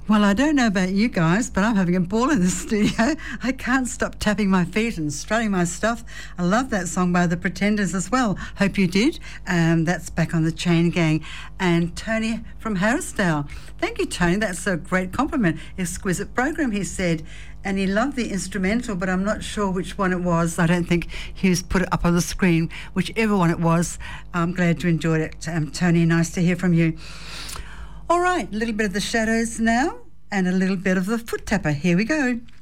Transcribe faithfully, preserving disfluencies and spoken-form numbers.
Well, I don't know about you guys, but I'm having a ball in the studio. I can't stop tapping my feet and strutting my stuff. I love that song by The Pretenders as well. Hope you did. Um, that's Back on the Chain Gang. And Tony from Harrisdale. Thank you, Tony. That's a great compliment. Exquisite program, he said. And he loved the instrumental, but I'm not sure which one it was. I don't think he's put it up on the screen. Whichever one it was, I'm glad you enjoyed it. Um, Tony, nice to hear from you. All right, a little bit of the Shadows now and a little bit of the Foot Tapper. Here we go.